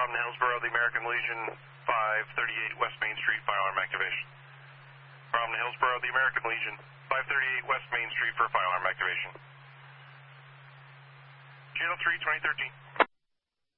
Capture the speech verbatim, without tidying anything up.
From Hillsborough, the American Legion, five thirty-eight West Main Street, firearm activation. From Hillsborough, the American Legion, five thirty-eight West Main Street for firearm activation. Channel three, twenty thirteen.